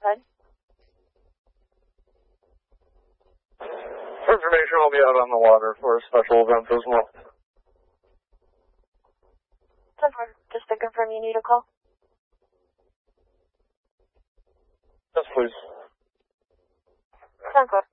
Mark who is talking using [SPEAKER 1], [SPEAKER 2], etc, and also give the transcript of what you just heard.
[SPEAKER 1] Good.
[SPEAKER 2] For information, I'll be out on the water for a special event as well.
[SPEAKER 1] 10-4. Just to confirm you need a call?
[SPEAKER 2] Yes, please.
[SPEAKER 1] 10-4.